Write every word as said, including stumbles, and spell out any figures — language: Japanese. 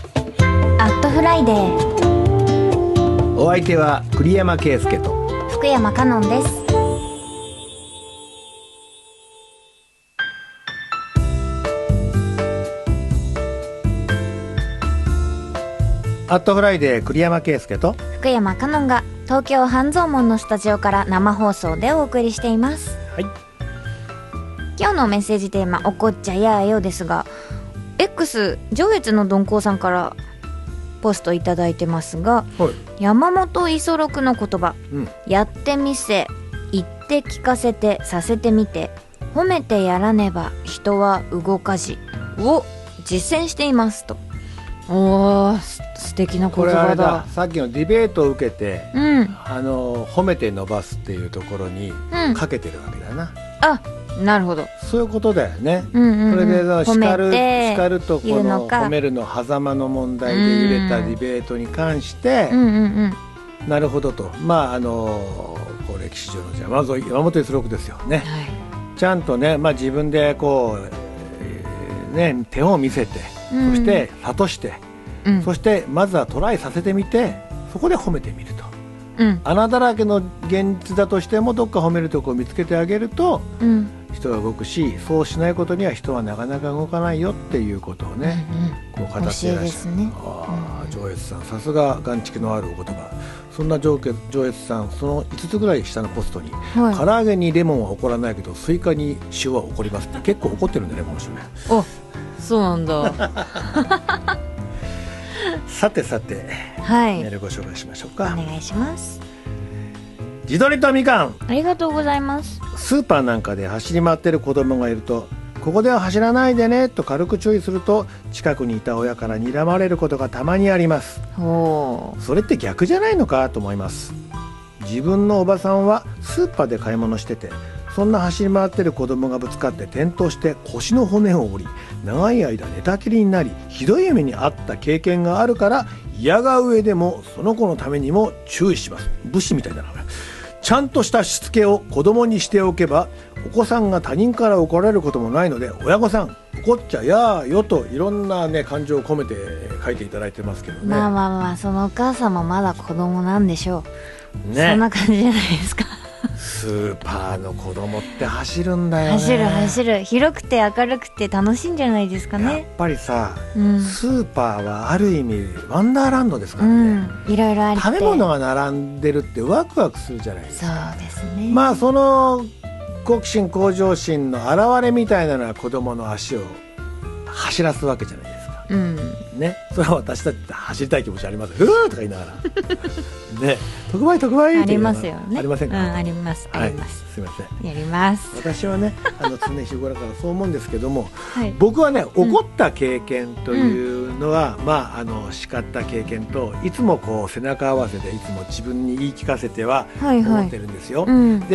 アットフライデー。 お相手は栗山圭介と福山香音です。 アットフライデー栗山圭介と福山香音が東京半蔵門のスタジオから生放送でお送りしています。 はい。 今日のメッセージテーマ、おこっちゃやーよですが、 X 上越の鈍行さんからポストいただいてますが、 はい、 山本五十六の言葉、 うん、 やってみせ、言って聞かせて、させてみて、褒めてやらねば人は動かじを実践していますと。おー、す素敵な言これあ葉だ。 れだ、さっきのディベートを受けて、 うん、 あの褒めて伸ばすっていうところにうん、 かけてるわけだな、 あ、なるほど。 そういうことだよね、 うんうんうん、 それで褒叱る、 めて叱るとこ言うのかの褒めるの狭間の問題で揺れたディベートに関して、 うんうんうん、 なるほどと、まああのこう歴史上のじゃまず山本五十六ですよね、 はい、 ちゃんとね、まあ、自分でこう、えーね、手を見せて、うん、そして諭して、うん、そしてまずはトライさせてみて、そこで褒めてみると、うん、穴だらけの現実だとしてもどっか褒めるところを見つけてあげると、うん、人が動くし、そうしないことには人はなかなか動かないよっていうことをね、うんうん、こう語っていらっしゃる、ね、あ、うん、上越さん、さすが眼蓄のあるお言葉。そんな上越さん、そのいつつぐらい下のポストに、はい、唐揚げにレモンは起こらないけどスイカに塩は起こりますって結構怒ってるんだね、この人ね。 あ、そうなんださてさて、はい、メールご紹介しましょうか。 お願いします。 地鶏とみかん、 ありがとうございます。 スーパーなんかで走り回ってる子供がいると、ここでは走らないでねと軽く注意すると、近くにいた親から睨まれることがたまにあります。それって逆じゃないのかと思います。自分のおばさんはスーパーで買い物してて、そんな走り回ってる子供がぶつかって転倒して腰の骨を折り、長い間寝たきりになり、ひどい目に遭った経験があるから、嫌が上でもその子のためにも注意します。武士みたいだな。ちゃんとしたしつけを子供にしておけば、お子さんが他人から怒られることもないので、親御さん怒っちゃやーよといろんな、ね、感情を込めて書いていただいてますけどね。 まあまあまあ、そのお母さんもまだ子供なんでしょう、ね、そんな感じじゃないですか。 スーパーの子供って走るんだよね。 走る走る、広くて明るくて楽しいんじゃないですかね。 やっぱりさ、うん、スーパーはある意味ワンダーランドですからね、 うん、いろいろあって、 食べ物が並んでるってワクワクするじゃないですか。 そうですね。 まあその好奇心向上心の表れみたいなのは子供の足を走らすわけじゃないですか、うんね、それは私たちって走りたい気持ちあります。ふーとか言いながらね、特売特売ってありますよね。 ありませんか、 うん、あります、 はい、 あります。 すみません、 やります。 私はね、あの常日頃からそう思うんですけども、 はい、 僕はね、怒った経験というのは、うん、まああの叱った経験といつもこう背中合わせでいつも自分に言い聞かせては思ってるんですよ、はいはい、うん、で